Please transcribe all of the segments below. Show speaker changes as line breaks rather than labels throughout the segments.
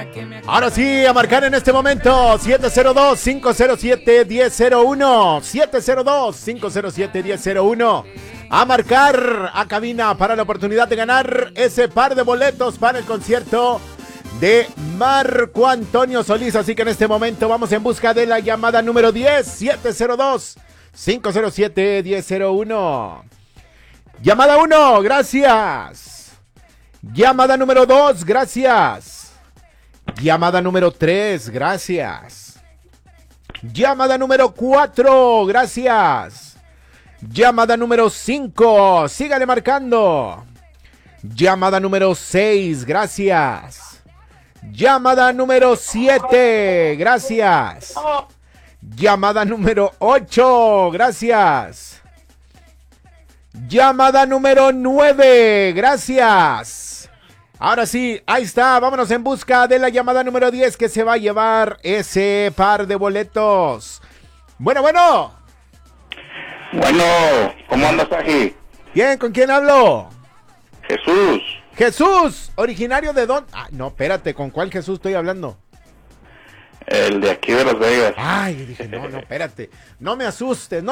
Ahora sí, a marcar en este momento 702-507-1001 702-507-1001. A marcar a cabina para la oportunidad de ganar ese par de boletos para el concierto de Marco Antonio Solís. Así que en este momento vamos en busca de la llamada número 10, 702-507-1001. Llamada 1, gracias. Llamada número 2, gracias. Llamada número 3, gracias. Llamada número 4, gracias. Llamada número 5, sígale marcando. Llamada número 6, gracias. Llamada número 7, gracias. Llamada número 8, gracias. Llamada número 9, gracias. Ahora sí, ahí está, vámonos en busca de la llamada número 10 que se va a llevar ese par de boletos. Bueno.
Bueno, ¿cómo andas, Aji?
Bien, ¿con quién hablo?
Jesús.
Jesús, originario de dónde. Ah, no, espérate, ¿con cuál Jesús estoy hablando?
El de aquí de Las Vegas.
Ay, dije, no, espérate. No me asustes.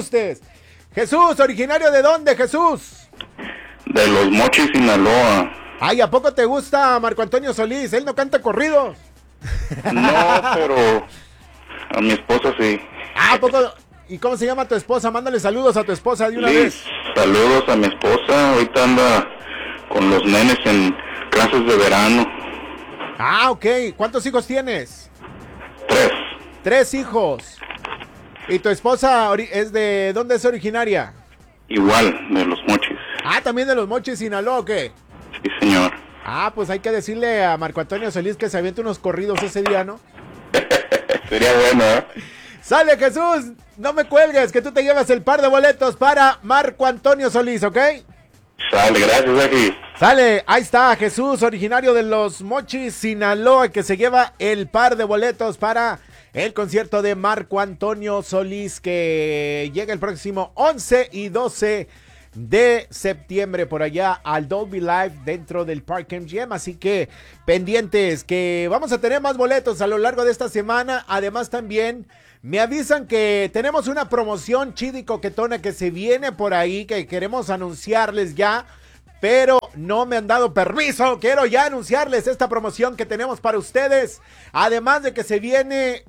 Jesús, originario de dónde, Jesús?
De Los Mochis, Sinaloa.
Ay, ¿a poco te gusta Marco Antonio Solís? Él no canta corridos.
No, pero a mi esposa sí.
Ah, ¿a poco? ¿Y cómo se llama tu esposa? Mándale saludos a tu esposa de una vez.
Saludos a mi esposa. Ahorita anda con los nenes en clases de verano.
Ah, ok. ¿Cuántos hijos tienes?
3.
3 hijos. ¿Y tu esposa es de dónde es originaria?
Igual, de Los Mochis.
Ah, ¿también de Los Mochis, Sinaloa o qué?
Sí, señor.
Ah, pues hay que decirle a Marco Antonio Solís que se aviente unos corridos ese día, ¿no?
Sería bueno, ¿eh?
Sale, Jesús, no me cuelgues, que tú te llevas el par de boletos para Marco Antonio Solís, ¿ok?
Sale, gracias, Aji.
Sale, ahí está Jesús, originario de Los Mochis, Sinaloa, que se lleva el par de boletos para el concierto de Marco Antonio Solís, que llega el próximo 11 y 12 de septiembre por allá al Dolby Live dentro del Park MGM. Así que pendientes, que vamos a tener más boletos a lo largo de esta semana. Además también me avisan que tenemos una promoción chida y coquetona que se viene por ahí, que queremos anunciarles ya, pero no me han dado permiso. Quiero ya anunciarles esta promoción que tenemos para ustedes. Además de que se viene...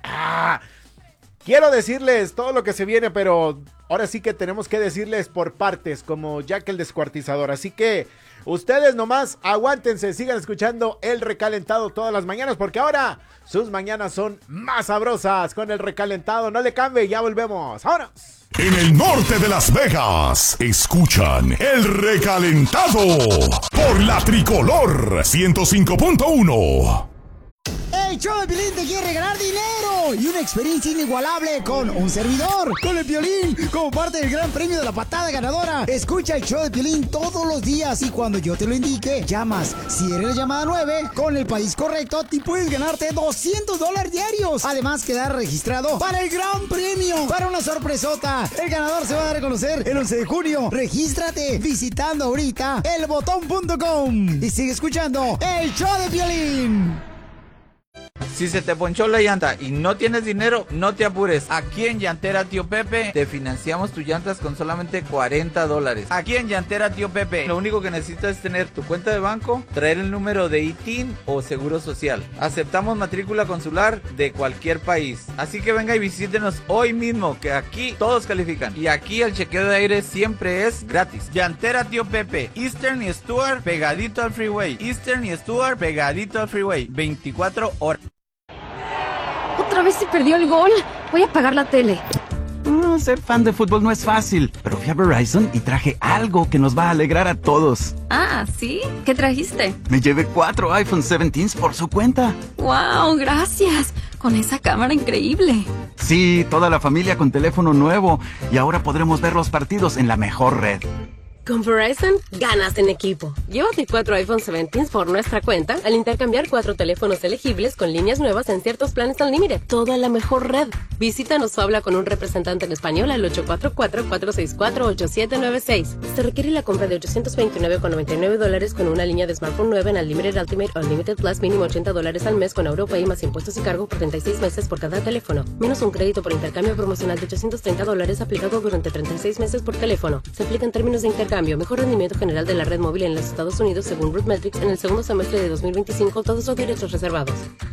quiero decirles todo lo que se viene, pero ahora sí que tenemos que decirles por partes, como Jack el Descuartizador. Así que ustedes nomás aguántense, sigan escuchando El Recalentado todas las mañanas, porque ahora sus mañanas son más sabrosas con El Recalentado. No le cambie, ya volvemos. ¡Vámonos!
En el norte de Las Vegas, escuchan El Recalentado por la Tricolor 105.1.
El show de Piolín te quiere regalar dinero y una experiencia inigualable con un servidor, con el Piolín, como parte del gran premio de la patada ganadora. Escucha el show de Piolín todos los días y cuando yo te lo indique, llamas. Si eres la llamada 9, con el país correcto, te puedes ganarte $200 diarios. Además, quedar registrado para el gran premio, para una sorpresota. El ganador se va a dar a conocer el 11 de junio. Regístrate visitando ahorita elbotón.com y sigue escuchando el show de Piolín.
Si se te ponchó la llanta y no tienes dinero, no te apures. Aquí en Llantera Tío Pepe te financiamos tus llantas con solamente $40. Aquí en Llantera Tío Pepe, lo único que necesitas es tener tu cuenta de banco, traer el número de ITIN o seguro social. Aceptamos matrícula consular de cualquier país. Así que venga y visítenos hoy mismo, que aquí todos califican. Y aquí el chequeo de aire siempre es gratis. Llantera Tío Pepe, Eastern y Stuart pegadito al freeway. Eastern y Stuart pegadito al freeway. 24 horas.
Otra vez se perdió el gol. Voy a apagar la tele.
Ser fan de fútbol no es fácil, pero fui a Verizon y traje algo que nos va a alegrar a todos.
Ah, ¿sí? ¿Qué trajiste?
Me llevé 4 iPhone 17s por su cuenta.
¡Wow! Gracias. Con esa cámara increíble.
Sí, toda la familia con teléfono nuevo. Y ahora podremos ver los partidos en la mejor red.
Con Verizon, ganas en equipo. Llévate 4 iPhone 17 por nuestra cuenta al intercambiar 4 teléfonos elegibles con líneas nuevas en ciertos planes Unlimited. Todo en la mejor red. Visítanos o habla con un representante en español al 844-464-8796. Se requiere la compra de $829.99 con una línea de smartphone nueva en Unlimited Ultimate Unlimited Plus, mínimo $80 al mes con Europay más impuestos y cargo por 36 meses por cada teléfono. Menos un crédito por intercambio promocional de $830 aplicado durante 36 meses por teléfono. Se aplica en términos de intercambio. Mejor rendimiento general de la red móvil en los Estados Unidos según RootMetrics en el segundo semestre de 2025. Todos los derechos reservados.